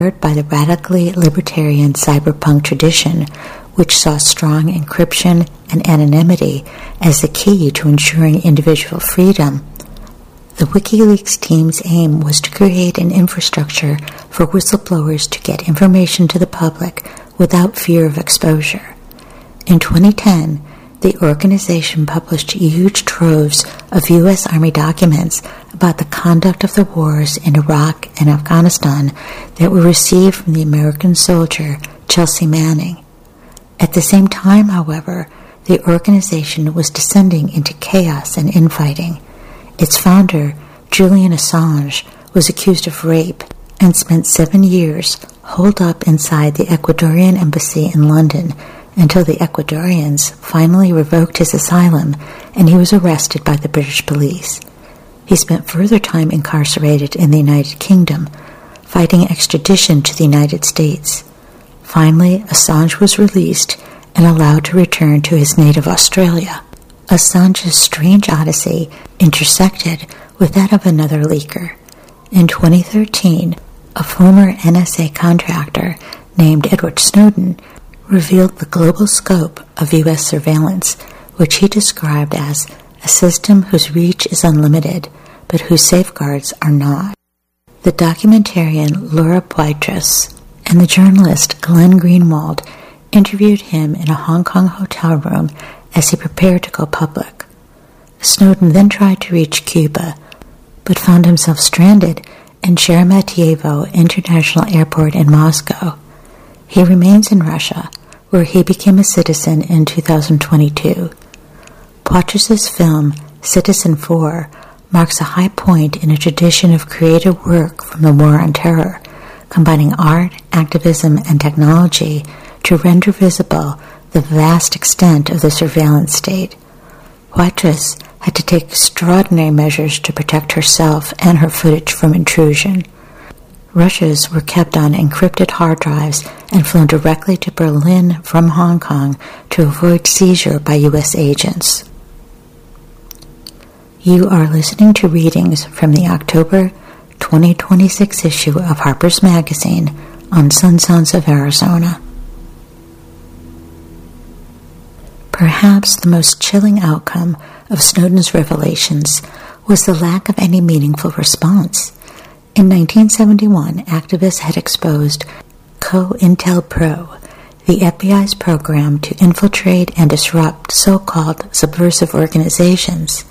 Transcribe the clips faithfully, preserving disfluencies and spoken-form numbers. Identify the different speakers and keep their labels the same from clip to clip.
Speaker 1: by the radically libertarian cyberpunk tradition, which saw strong encryption and anonymity as the key to ensuring individual freedom. The WikiLeaks team's aim was to create an infrastructure for whistleblowers to get information to the public without fear of exposure. In twenty ten, the organization published huge troves of U S Army documents about the conduct of the wars in Iraq and Afghanistan that were received from the American soldier Chelsea Manning. At the same time, however, the organization was descending into chaos and infighting. Its founder, Julian Assange, was accused of rape and spent seven years holed up inside the Ecuadorian embassy in London until the Ecuadorians finally revoked his asylum and he was arrested by the British police. He spent further time incarcerated in the United Kingdom, fighting extradition to the United States. Finally, Assange was released and allowed to return to his native Australia. Assange's strange odyssey intersected with that of another leaker. In twenty thirteen, a former N S A contractor named Edward Snowden revealed the global scope of U S surveillance, which he described as a system whose reach is unlimited, but whose safeguards are not. The documentarian Laura Poitras and the journalist Glenn Greenwald interviewed him in a Hong Kong hotel room as he prepared to go public. Snowden then tried to reach Cuba, but found himself stranded in Sheremetyevo International Airport in Moscow. He remains in Russia, where he became a citizen in two thousand twenty-two. Poitras' film, Citizen four, marks a high point in a tradition of creative work from the War on Terror, combining art, activism, and technology to render visible the vast extent of the surveillance state. Poitras had to take extraordinary measures to protect herself and her footage from intrusion. Rushes were kept on encrypted hard drives and flown directly to Berlin from Hong Kong to avoid seizure by U S agents. You are listening to readings from the October twenty twenty-six issue of Harper's Magazine on Sunsons of Arizona. Perhaps the most chilling outcome of Snowden's revelations was the lack of any meaningful response. In nineteen seventy-one, activists had exposed COINTELPRO, the F B I's program to infiltrate and disrupt so-called subversive organizations.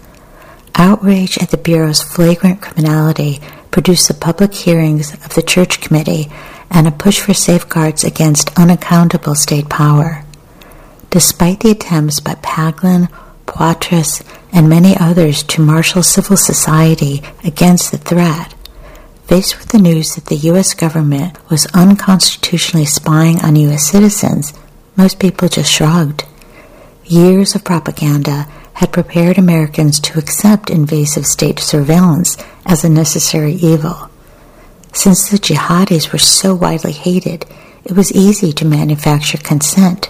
Speaker 1: Outrage at the Bureau's flagrant criminality produced the public hearings of the Church Committee and a push for safeguards against unaccountable state power. Despite the attempts by Paglen, Poitras, and many others to marshal civil society against the threat, faced with the news that the U S government was unconstitutionally spying on U S citizens, most people just shrugged. Years of propaganda had prepared Americans to accept invasive state surveillance as a necessary evil. Since the jihadis were so widely hated, it was easy to manufacture consent.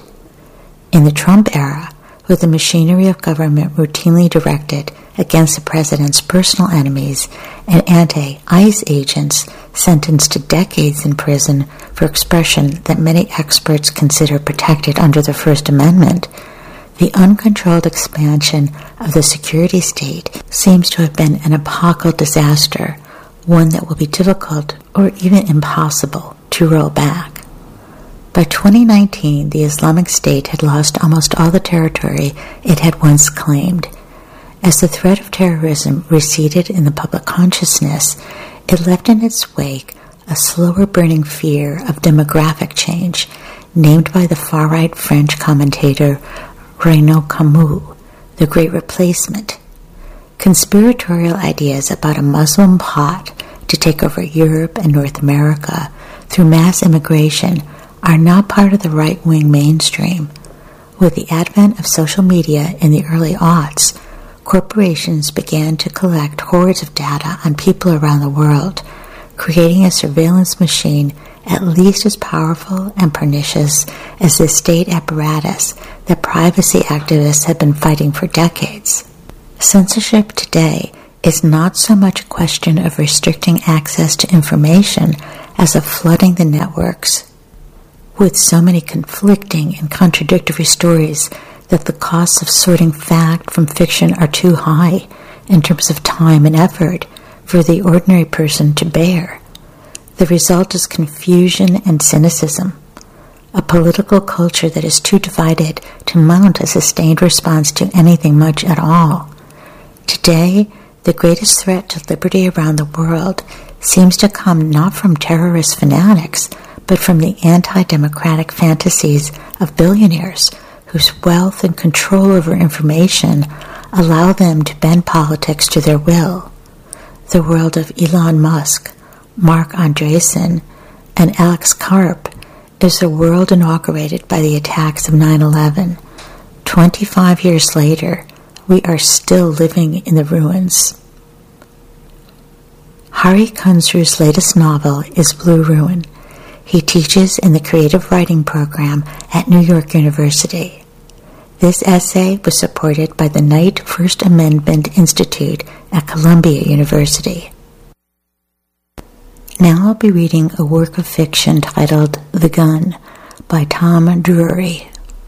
Speaker 1: In the Trump era, with the machinery of government routinely directed against the president's personal enemies and anti-ICE agents sentenced to decades in prison for expression that many experts consider protected under the First Amendment, the uncontrolled expansion of the security state seems to have been an epochal disaster, one that will be difficult or even impossible to roll back. By twenty nineteen, the Islamic State had lost almost all the territory it had once claimed. As the threat of terrorism receded in the public consciousness, it left in its wake a slower-burning fear of demographic change, named by the far-right French commentator Renaud Camus, the Great Replacement. Conspiratorial ideas about a Muslim plot to take over Europe and North America through mass immigration are not part of the right-wing mainstream. With the advent of social media in the early aughts, corporations began to collect hordes of data on people around the world, creating a surveillance machine at least as powerful and pernicious as the state apparatus that privacy activists have been fighting for decades. Censorship today is not so much a question of restricting access to information as of flooding the networks with so many conflicting and contradictory stories that the costs of sorting fact from fiction are too high in terms of time and effort for the ordinary person to bear. The result is confusion and cynicism, a political culture that is too divided to mount a sustained response to anything much at all. Today, the greatest threat to liberty around the world seems to come not from terrorist fanatics, but from the anti-democratic fantasies of billionaires whose wealth and control over information allow them to bend politics to their will. The world of Elon Musk, Mark Andreessen, and Alex Karp is a world inaugurated by the attacks of nine eleven. Twenty-five years later, we are still living in the ruins. Hari Kunzru's latest novel is Blue Ruin. He teaches in the creative writing program at New York University. This essay was supported by the Knight First Amendment Institute at Columbia University. Now I'll be reading a work of fiction titled The Gun by Tom Drury.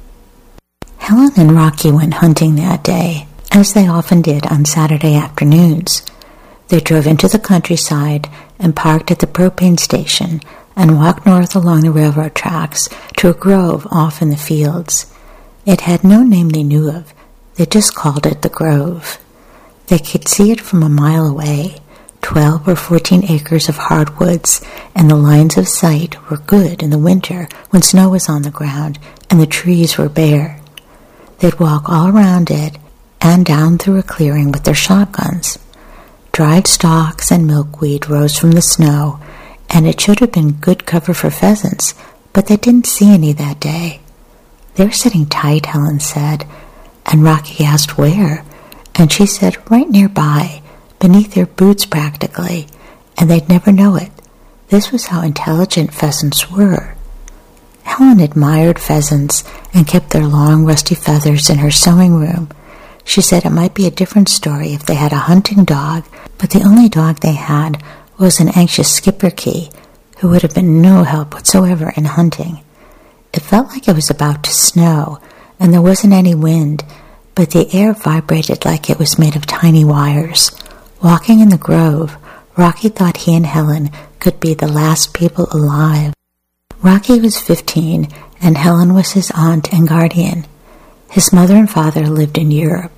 Speaker 1: Helen and Rocky went hunting that day, as they often did on Saturday afternoons. They drove into the countryside and parked at the propane station and walked north along the railroad tracks to a grove off in the fields. It had no name they knew of. They just called it the Grove. They could see it from a mile away, twelve or fourteen acres of hardwoods, and the lines of sight were good in the winter when snow was on the ground and the trees were bare. They'd walk all around it and down through a clearing with their shotguns. Dried stalks and milkweed rose from the snow, and it should have been good cover for pheasants, but they didn't see any that day. They were sitting tight, Helen said, and Rocky asked where, and she said right nearby, beneath their boots practically, and they'd never know it. This was how intelligent pheasants were. Helen admired pheasants and kept their long rusty feathers in her sewing room. She said it might be a different story if they had a hunting dog, but the only dog they had was an anxious Schipperke, who would have been no help whatsoever in hunting. It felt like it was about to snow, and there wasn't any wind, but the air vibrated like it was made of tiny wires. Walking in the grove, Rocky thought he and Helen could be the last people alive. Rocky was fifteen, and Helen was his aunt and guardian. His mother and father lived in Europe.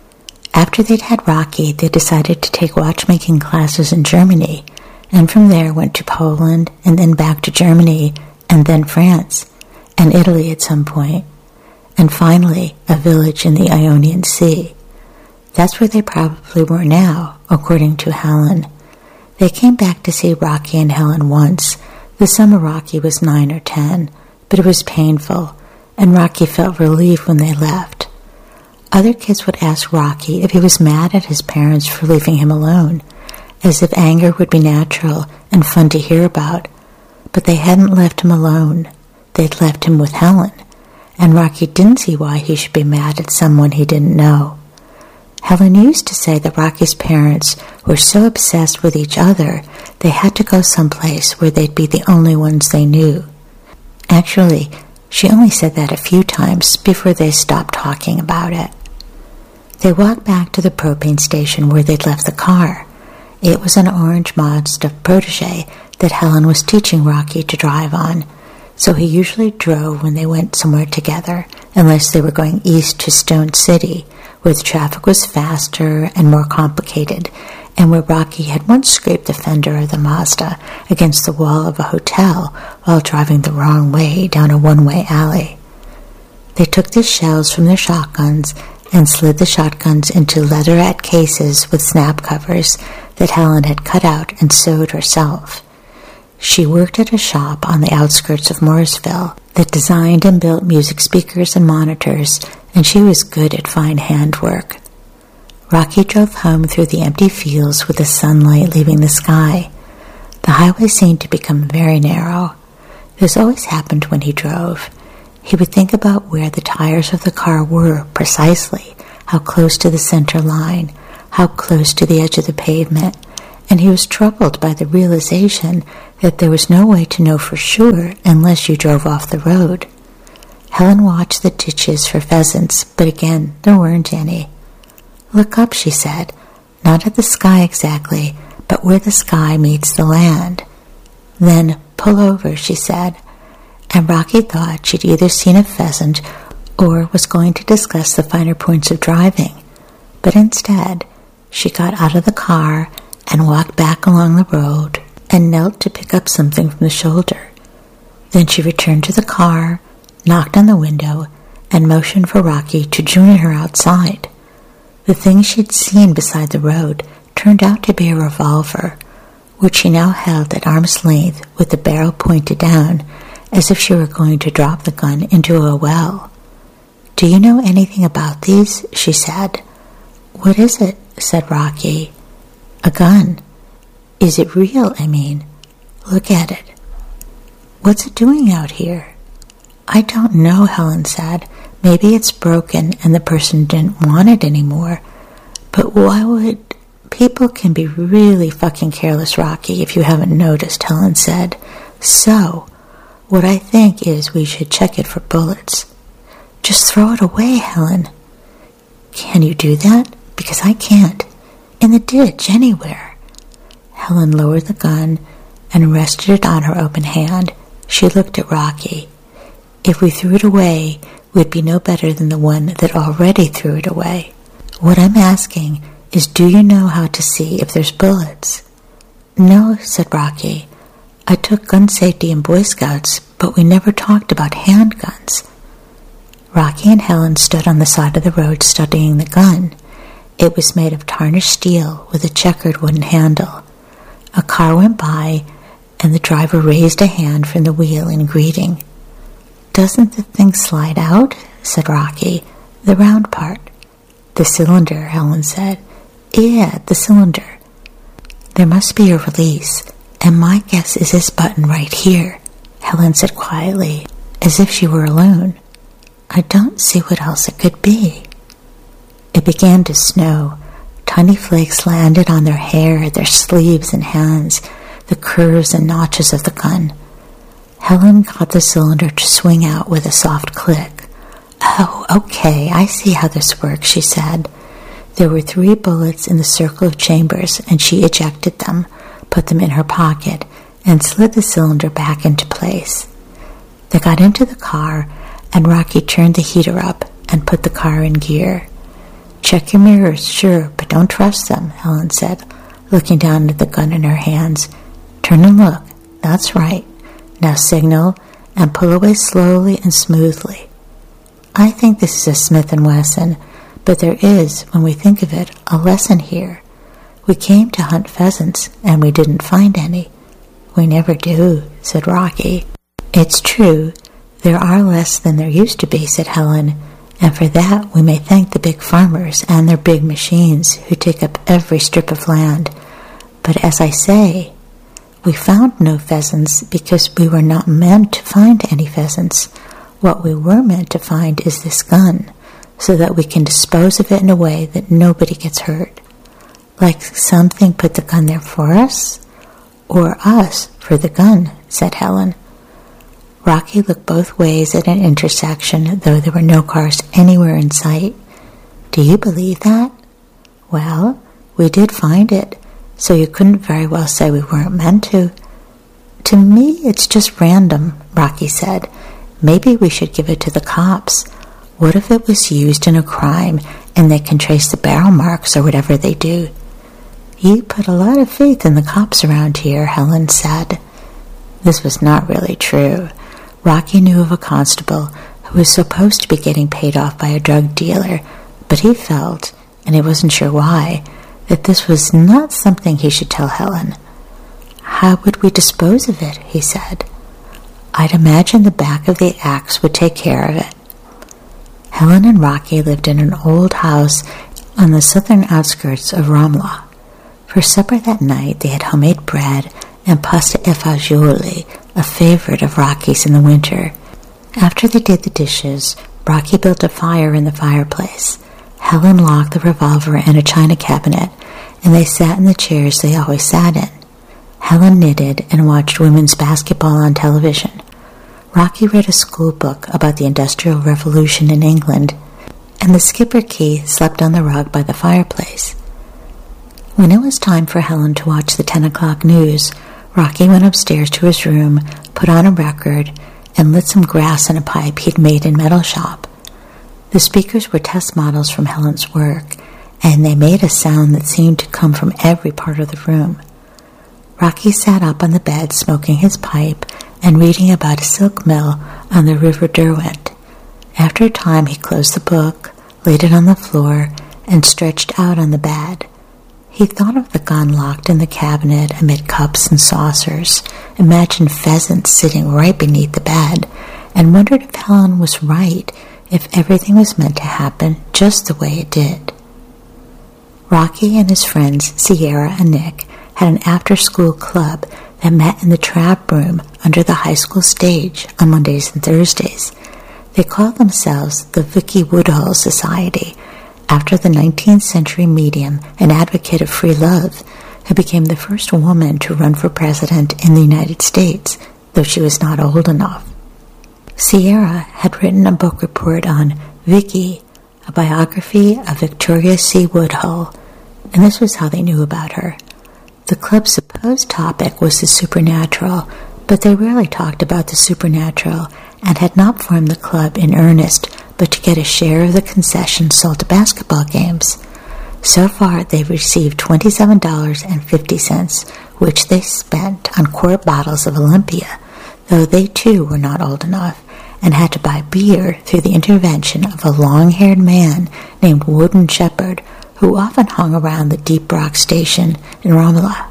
Speaker 1: After they'd had Rocky, they decided to take watchmaking classes in Germany, and from there went to Poland, and then back to Germany, and then France, and Italy at some point, and finally a village in the Ionian Sea. That's where they probably were now, according to Helen. They came back to see Rocky and Helen once. The summer Rocky was nine or ten, but it was painful, and Rocky felt relief when they left. Other kids would ask Rocky if he was mad at his parents for leaving him alone, as if anger would be natural and fun to hear about, but they hadn't left him alone. They'd left him with Helen, and Rocky didn't see why he should be mad at someone he didn't know. Helen used to say that Rocky's parents were so obsessed with each other they had to go someplace where they'd be the only ones they knew. Actually, she only said that a few times before they stopped talking about it. They walked back to the propane station where they'd left the car. It was an orange Mazda Protege that Helen was teaching Rocky to drive on, so he usually drove when they went somewhere together, unless they were going east to Stone City, where the traffic was faster and more complicated, and where Rocky had once scraped the fender of the Mazda against the wall of a hotel while driving the wrong way down a one-way alley. They took the shells from their shotguns and slid the shotguns into leatherette cases with snap covers that Helen had cut out and sewed herself. She worked at a shop on the outskirts of Morrisville that designed and built music speakers and monitors, and she was good at fine handwork. Rocky drove home through the empty fields with the sunlight leaving the sky. The highway seemed to become very narrow. This always happened when he drove. He would think about where the tires of the car were precisely, how close to the center line, how close to the edge of the pavement, and he was troubled by the realization that there was no way to know for sure unless you drove off the road. Helen watched the ditches for pheasants, but again, there weren't any. "Look up," she said, "not at the sky exactly, but where the sky meets the land." "Then pull over," she said, and Rocky thought she'd either seen a pheasant or was going to discuss the finer points of driving. But instead, she got out of the car and walked back along the road and knelt to pick up something from the shoulder. Then she returned to the car, knocked on the window, and motioned for Rocky to join her outside. The thing she'd seen beside the road turned out to be a revolver, which she now held at arm's length with the barrel pointed down, as if she were going to drop the gun into a well. "Do you know anything about these?" she said. "What is it?" said Rocky. "A gun. Is it real, I mean? Look at it." "What's it doing out here?" "I don't know," Helen said. "Maybe it's broken and the person didn't want it anymore. But why would... People can be really fucking careless, Rocky, if you haven't noticed," Helen said. "So, what I think is we should check it for bullets." "Just throw it away, Helen." "Can you do that? Because I can't. In the ditch, anywhere." Helen lowered the gun and rested it on her open hand. She looked at Rocky. "If we threw it away, we'd be no better than the one that already threw it away. What I'm asking is, do you know how to see if there's bullets?" "No," said Rocky. "I took gun safety in Boy Scouts, but we never talked about handguns." Rocky and Helen stood on the side of the road studying the gun. It was made of tarnished steel with a checkered wooden handle. A car went by, and the driver raised a hand from the wheel in greeting. "Doesn't the thing slide out?" said Rocky. "The round part." "The cylinder," Helen said. "Yeah, the cylinder." "There must be a release, and my guess is this button right here," Helen said quietly, as if she were alone. "I don't see what else it could be." It began to snow. Tiny flakes landed on their hair, their sleeves and hands, the curves and notches of the gun. Helen got the cylinder to swing out with a soft click. "Oh, okay, I see how this works," she said. There were three bullets in the circle of chambers, and she ejected them, put them in her pocket, and slid the cylinder back into place. They got into the car, and Rocky turned the heater up and put the car in gear. "Check your mirrors, sure, but don't trust them," Helen said, looking down at the gun in her hands. "Turn and look. That's right. Now signal and pull away slowly and smoothly." I think this is a Smith and Wesson, but there is, when we think of it, a lesson here. We came to hunt pheasants, and we didn't find any. "We never do," said Rocky. "It's true. There are less than there used to be," said Helen, "and for that we may thank the big farmers and their big machines who take up every strip of land. But as I say, we found no pheasants because we were not meant to find any pheasants. What we were meant to find is this gun, so that we can dispose of it in a way that nobody gets hurt. Like something put the gun there for us? Or us for the gun," said Helen. Rocky looked both ways at an intersection, though there were no cars anywhere in sight. "Do you believe that?" "Well, we did find it, so you couldn't very well say we weren't meant to." "To me, it's just random," Rocky said. "Maybe we should give it to the cops. What if it was used in a crime and they can trace the barrel marks or whatever they do?" "You put a lot of faith in the cops around here," Helen said. This was not really true. Rocky knew of a constable who was supposed to be getting paid off by a drug dealer, but he felt, and he wasn't sure why, that this was not something he should tell Helen. "How would we dispose of it?" he said. "I'd imagine the back of the axe would take care of it." Helen and Rocky lived in an old house on the southern outskirts of Ramla. For supper that night they had homemade bread and pasta e fagioli, a favorite of Rocky's in the winter. After they did the dishes, Rocky built a fire in the fireplace. Helen locked the revolver in a china cabinet, and they sat in the chairs they always sat in. Helen knitted and watched women's basketball on television. Rocky read a school book about the Industrial Revolution in England, and the Schipperke slept on the rug by the fireplace. When it was time for Helen to watch the ten o'clock news, Rocky went upstairs to his room, put on a record, and lit some grass in a pipe he'd made in metal shop. The speakers were test models from Helen's work, and they made a sound that seemed to come from every part of the room. Rocky sat up on the bed smoking his pipe and reading about a silk mill on the River Derwent. After a time he closed the book, laid it on the floor, and stretched out on the bed. He thought of the gun locked in the cabinet amid cups and saucers, imagined pheasants sitting right beneath the bed, and wondered if Helen was right, if everything was meant to happen just the way it did. Rocky and his friends Sierra and Nick had an after-school club that met in the trap room under the high school stage on Mondays and Thursdays. They called themselves the Vicky Woodhull Society, after the nineteenth century medium and advocate of free love, who became the first woman to run for president in the United States, though she was not old enough. Sierra had written a book report on Vicky, a biography of Victoria C. Woodhull, and this was how they knew about her. The club's supposed topic was the supernatural, but they rarely talked about the supernatural and had not formed the club in earnest but to get a share of the concessions sold to basketball games. So far, they've received twenty-seven dollars and fifty cents, which they spent on quart bottles of Olympia, though they too were not old enough and had to buy beer through the intervention of a long-haired man named Wooden Shepherd, who often hung around the Deep Rock Station in Romola.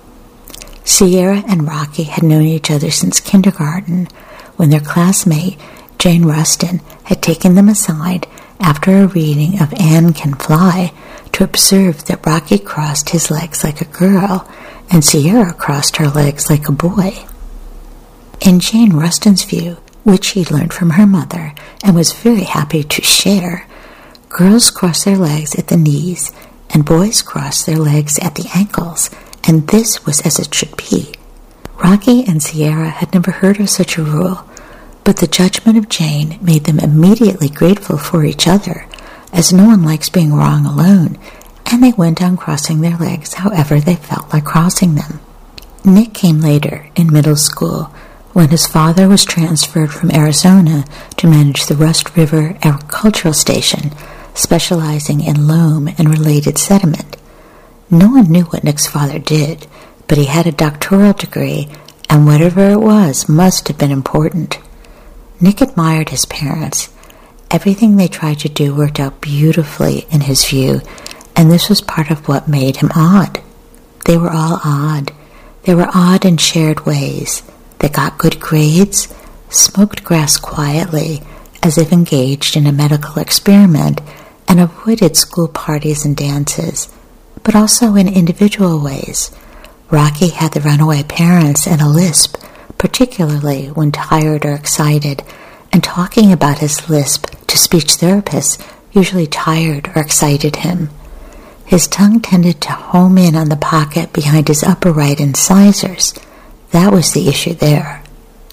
Speaker 1: Sierra and Rocky had known each other since kindergarten, when their classmate, Jane Rustin, had taken them aside after a reading of Anne Can Fly to observe that Rocky crossed his legs like a girl and Sierra crossed her legs like a boy. In Jane Rustin's view, which she learned from her mother and was very happy to share, girls cross their legs at the knees and boys cross their legs at the ankles, and this was as it should be. Rocky and Sierra had never heard of such a rule, but the judgment of Jane made them immediately grateful for each other, as no one likes being wrong alone, and they went on crossing their legs however they felt like crossing them. Nick came later, in middle school, when his father was transferred from Arizona to manage the Rust River Agricultural Station, specializing in loam and related sediment. No one knew what Nick's father did, but he had a doctoral degree, and whatever it was must have been important. Nick admired his parents. Everything they tried to do worked out beautifully in his view, and this was part of what made him odd. They were all odd. They were odd in shared ways. They got good grades, smoked grass quietly, as if engaged in a medical experiment, and avoided school parties and dances, but also in individual ways. Rocky had the runaway parents and a lisp, particularly when tired or excited, and talking about his lisp to speech therapists usually tired or excited him. His tongue tended to home in on the pocket behind his upper right incisors. That was the issue there.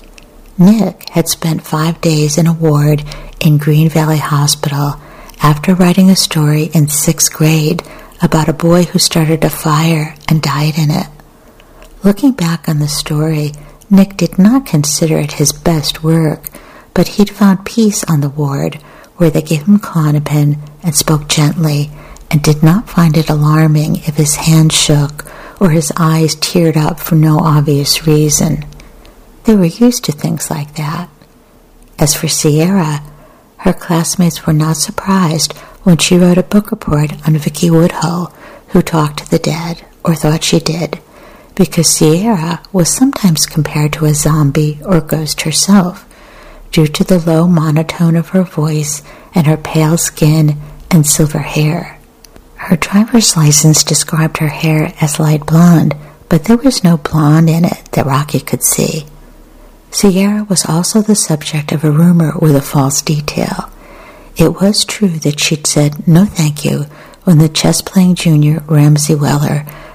Speaker 1: Nick had spent five days in a ward in Green Valley Hospital after writing a story in sixth grade about a boy who started a fire and died in it. Looking back on the story, Nick did not consider it his best work, but he'd found peace on the ward where they gave him Klonopin and spoke gently, and did not find it alarming if his hand shook or his eyes teared up for no obvious reason. They were used to things like that. As for Sierra, her classmates were not surprised when she wrote a book report on Vicky Woodhull, who talked to the dead, or thought she did, because Sierra was sometimes compared to a zombie or ghost herself, due to the low monotone of her voice and her pale skin and silver hair. Her driver's license described her hair as light blonde, but there was no blonde in it that Rocky could see. Sierra was also the subject of a rumor with a false detail. It was true that she'd said no thank you when the chess-playing junior Ramsey Weller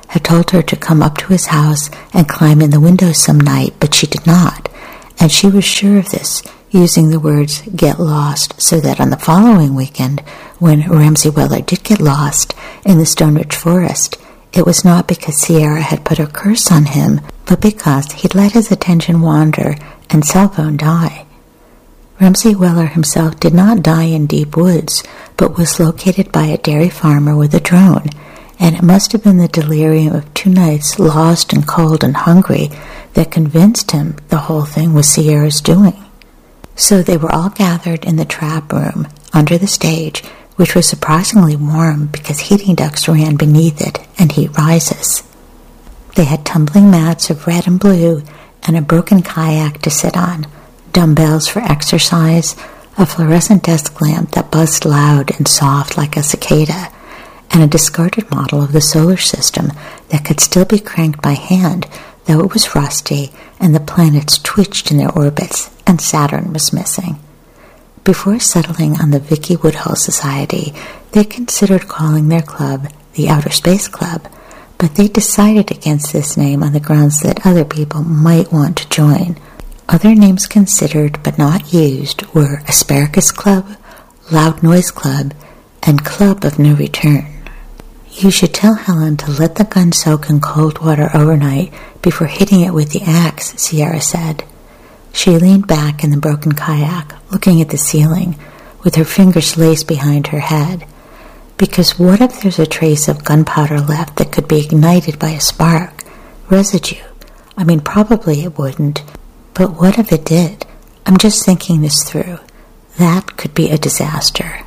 Speaker 1: had told her to come up to his house and climb in the window some night, but she did not, and she was sure of this, using the words "get lost," so that on the following weekend, when Ramsay Weller did get lost in the Stone Ridge Forest, it was not because Sierra had put a curse on him, but because he'd let his attention wander and cell phone die. Ramsay Weller himself did not die in deep woods, but was located by a dairy farmer with a drone, and it must have been the delirium of two nights lost and cold and hungry that convinced him the whole thing was Sierra's doing. So they were all gathered in the trap room under the stage, which was surprisingly warm because heating ducts ran beneath it and heat rises. They had tumbling mats of red and blue and a broken kayak to sit on, dumbbells for exercise, a fluorescent desk lamp that buzzed loud and soft like a cicada, and a discarded model of the solar system that could still be cranked by hand, though it was rusty and the planets twitched in their orbits and Saturn was missing. Before settling on the Vicki Woodhull Society, they considered calling their club the Outer Space Club, but they decided against this name on the grounds that other people might want to join. Other names considered but not used were Asparagus Club, Loud Noise Club, and Club of No Return. You should tell Helen to let the gun soak in cold water overnight before hitting it with the axe, Sierra said. She leaned back in the broken kayak, looking at the ceiling, with her fingers laced behind her head. Because what if there's a trace of gunpowder left that could be ignited by a spark? Residue. I mean, probably it wouldn't. But what if it did? I'm just thinking this through. That could be a disaster.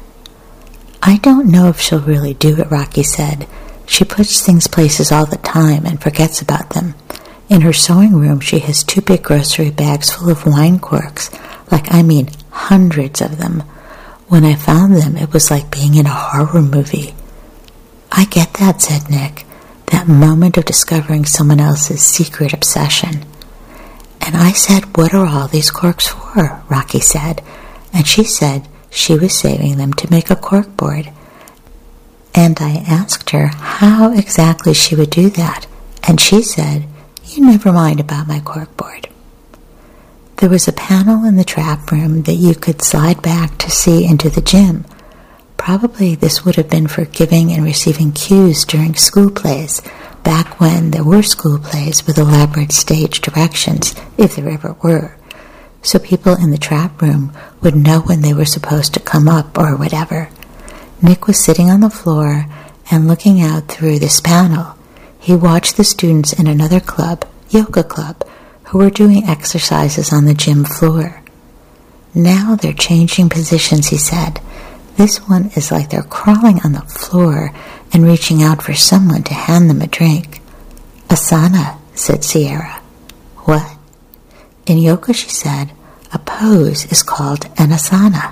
Speaker 1: I don't know if she'll really do it, Rocky said. She puts things places all the time and forgets about them. In her sewing room, she has two big grocery bags full of wine corks, like I mean hundreds of them. When I found them, it was like being in a horror movie. I get that, said Nick, that moment of discovering someone else's secret obsession. And I said, what are all these corks for? Rocky said, and she said she was saving them to make a cork board. And I asked her how exactly she would do that, and she said, you never mind about my corkboard. There was a panel in the trap room that you could slide back to see into the gym. Probably this would have been for giving and receiving cues during school plays, back when there were school plays with elaborate stage directions, if there ever were. So people in the trap room would know when they were supposed to come up or whatever. Nick was sitting on the floor and looking out through this panel. He watched the students in another club, Yoga Club, who were doing exercises on the gym floor. Now they're changing positions, he said. This one is like they're crawling on the floor and reaching out for someone to hand them a drink. Asana, said Sierra. What? In yoga, she said, a pose is called an asana.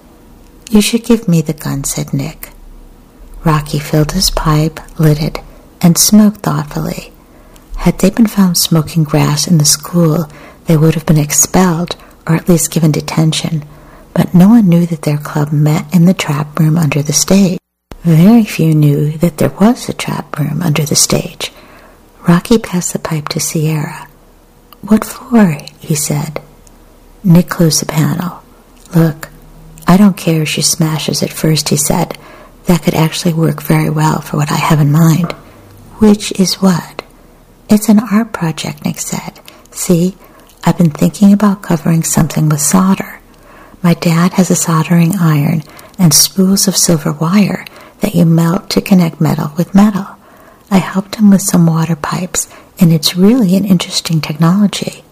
Speaker 1: You should give me the gun, said Nick. Rocky filled his pipe, lit it, and smoked thoughtfully. Had they been found smoking grass in the school, they would have been expelled, or at least given detention, but no one knew that their club met in the trap room under the stage. Very few knew that there was a trap room under the stage. Rocky passed the pipe to Sierra. What for? He said. Nick closed the panel. Look, I don't care if she smashes it first, he said. That could actually work very well for what I have in mind. Which is what? It's an art project, Nick said. See, I've been thinking about covering something with solder. My dad has a soldering iron and spools of silver wire that you melt to connect metal with metal. I helped him with some water pipes, and it's really an interesting technology.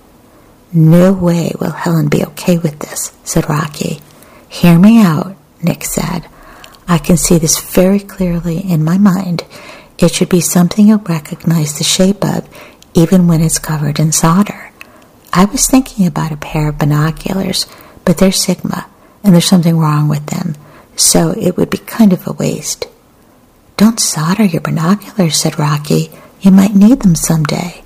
Speaker 1: No way will Helen be okay with this, said Rocky. Hear me out, Nick said. I can see this very clearly in my mind. It should be something you'll recognize the shape of, even when it's covered in solder. I was thinking about a pair of binoculars, but they're Sigma, and there's something wrong with them, so it would be kind of a waste. Don't solder your binoculars, said Rocky. You might need them someday.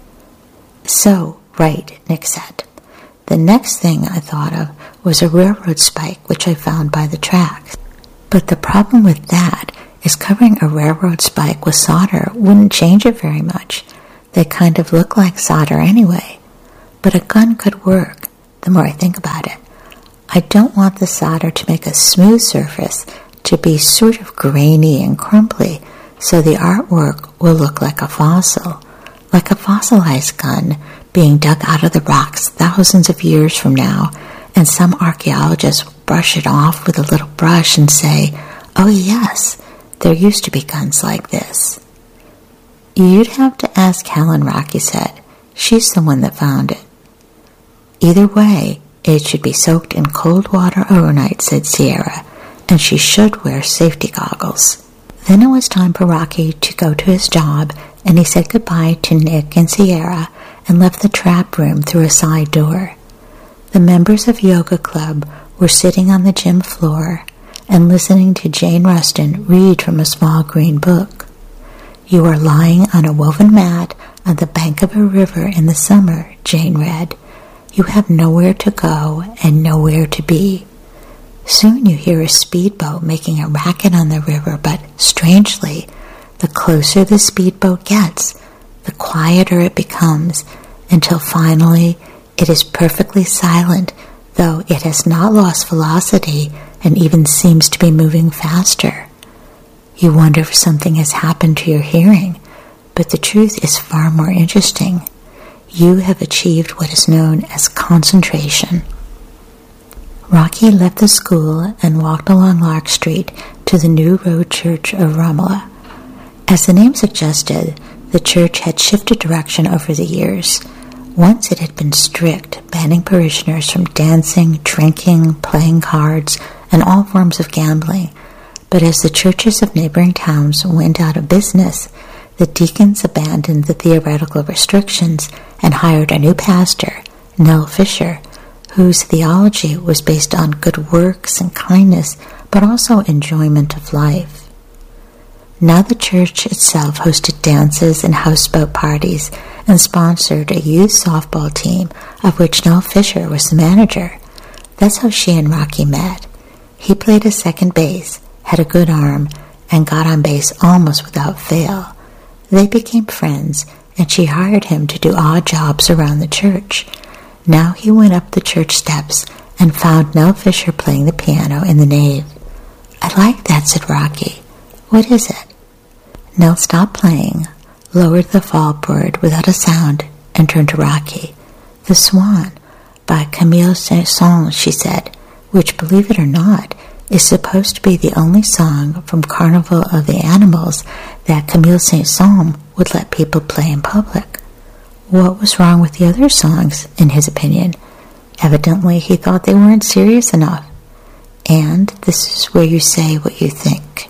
Speaker 1: So, right, Nick said. The next thing I thought of was a railroad spike, which I found by the tracks. But the problem with that is covering a railroad spike with solder wouldn't change it very much. They kind of look like solder anyway. But a gun could work, the more I think about it. I don't want the solder to make a smooth surface, to be sort of grainy and crumbly, so the artwork will look like a fossil, like a fossilized gun being dug out of the rocks thousands of years from now, and some archaeologist will brush it off with a little brush and say, "Oh yes, there used to be guns like this." "You'd have to ask Helen," Rocky said. "She's the one that found it." "Either way, it should be soaked in cold water overnight," said Sierra, "and she should wear safety goggles." Then it was time for Rocky to go to his job, and he said goodbye to Nick and Sierra and left the trap room through a side door. The members of Yoga Club were sitting on the gym floor and listening to Jane Ruston read from a small green book. "You are lying on a woven mat on the bank of a river in the summer," Jane read. "You have nowhere to go and nowhere to be. Soon you hear a speedboat making a racket on the river, but strangely, the closer the speedboat gets, the quieter it becomes, until finally it is perfectly silent, though it has not lost velocity and even seems to be moving faster. You wonder if something has happened to your hearing, but the truth is far more interesting. You have achieved what is known as concentration." Rocky left the school and walked along Lark Street to the New Road Church of Romola. As the name suggested, the church had shifted direction over the years. Once it had been strict, banning parishioners from dancing, drinking, playing cards, and all forms of gambling. But as the churches of neighboring towns went out of business, the deacons abandoned the theoretical restrictions and hired a new pastor, Nell Fisher, whose theology was based on good works and kindness, but also enjoyment of life. Now the church itself hosted dances and houseboat parties and sponsored a youth softball team of which Nell Fisher was the manager. That's how she and Rocky met. He played a second base, had a good arm, and got on base almost without fail. They became friends, and she hired him to do odd jobs around the church. Now he went up the church steps and found Nell Fisher playing the piano in the nave. "I like that," said Rocky. "What is it?" Nell stopped playing, lowered the fallboard without a sound, and turned to Rocky. "The Swan, by Camille Saint-Saëns," she said, which, believe it or not, is supposed to be the only song from Carnival of the Animals that Camille Saint-Saëns would let people play in public. What was wrong with the other songs, in his opinion? Evidently, he thought they weren't serious enough. And this is where you say what you think.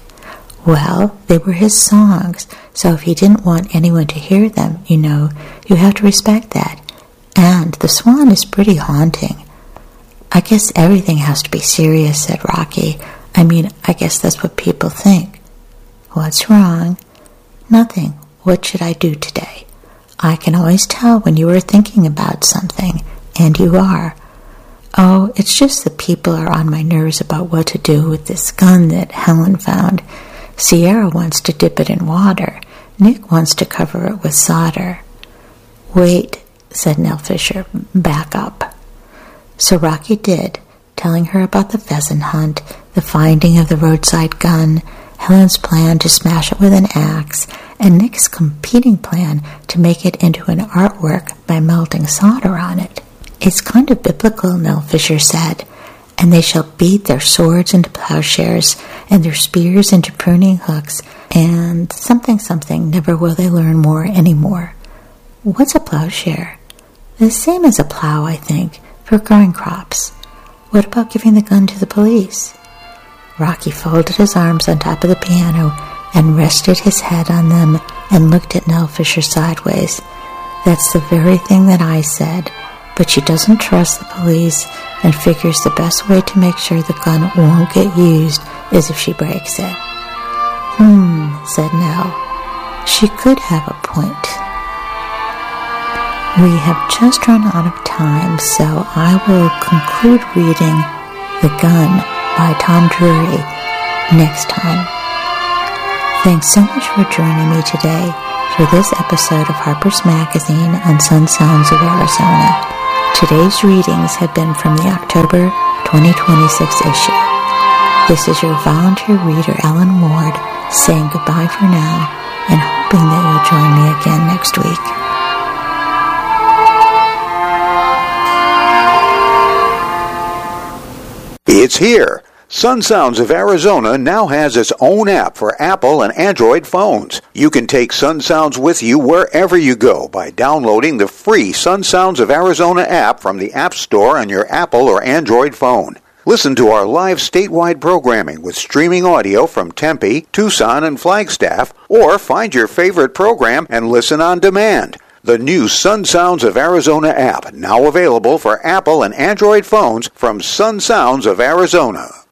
Speaker 1: Well, they were his songs, so if he didn't want anyone to hear them, you know, you have to respect that. And the Swan is pretty haunting. "I guess everything has to be serious," said Rocky. "I mean, I guess that's what people think." "What's wrong?" "Nothing. What should I do today?" "I can always tell when you are thinking about something, and you are." "Oh, it's just that people are on my nerves about what to do with this gun that Helen found. Sierra wants to dip it in water. Nick wants to cover it with solder." "Wait," said Nell Fisher, "back up." So Rocky did, telling her about the pheasant hunt, the finding of the roadside gun, Helen's plan to smash it with an axe, and Nick's competing plan to make it into an artwork by melting solder on it. "It's kind of biblical," Nell Fisher said, "and they shall beat their swords into plowshares and their spears into pruning hooks, and something something, never will they learn more anymore." "What's a plowshare?" "The same as a plow, I think, for growing crops." "What about giving the gun to the police?" Rocky folded his arms on top of the piano and rested his head on them and looked at Nell Fisher sideways. "That's the very thing that I said, but she doesn't trust the police and figures the best way to make sure the gun won't get used is if she breaks it." "Hmm," said Nell. "She could have a point." We have just run out of time, so I will conclude reading The Gun by Tom Drury next time. Thanks so much for joining me today for this episode of Harper's Magazine on Sun Sounds of Arizona. Today's readings have been from the October twenty twenty-six issue. This is your volunteer reader, Ellen Ward, saying goodbye for now and hoping that you'll join me again next week.
Speaker 2: It's here. Sun Sounds of Arizona now has its own app for Apple and Android phones. You can take Sun Sounds with you wherever you go by downloading the free Sun Sounds of Arizona app from the App Store on your Apple or Android phone. Listen to our live statewide programming with streaming audio from Tempe, Tucson, and Flagstaff, or find your favorite program and listen on demand. The new Sun Sounds of Arizona app, now available for Apple and Android phones from Sun Sounds of Arizona.